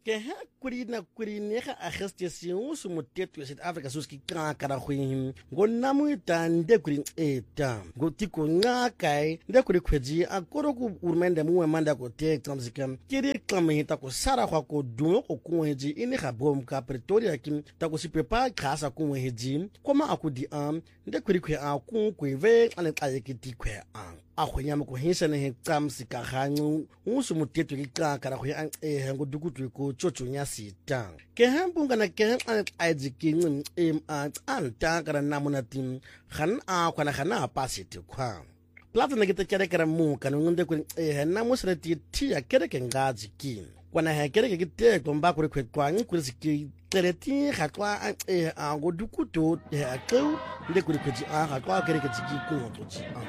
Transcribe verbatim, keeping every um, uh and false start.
ke ha kuri na kuri ne ga agestesi o se moteto South Africa so ski ka kara khwin go namu tande kuri eta go tiko nga kai nde kuri khweji akoro ku urmende mu manda ko te tsamzikam kiri klame ta ko sara kwa ko dumo ko kunweji ini ga bom ka Pretoria kim ta ko sipepa khasa kunweji koma akudi am nde kuri khwe a ku kweve ane ayekiti khwe a a khonyama ko hisane he tsamsika gangu usu moteto ki ka kara khwe an e go dukutu ko chochonya sita ke hambunga na ke an ajikin em a an ta kara namuna tim khan a kwana khana pasite kwa plata na kita kere kere mu kanu ngunde ku e na musreti ti ya kere ke ngaji kin kwana ha kere ke te ko mba ku kwa nku siki tereti khatwa e a go dukutu e a ku nde ku ku ji a khatwa kere ke ji ku to ji